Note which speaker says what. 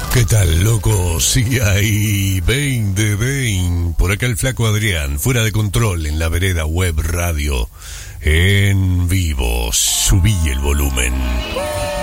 Speaker 1: ¿Qué tal, loco? Sí, ahí, 20. Por acá el flaco Adrián, fuera de control en la vereda web radio. En vivo, subí el volumen.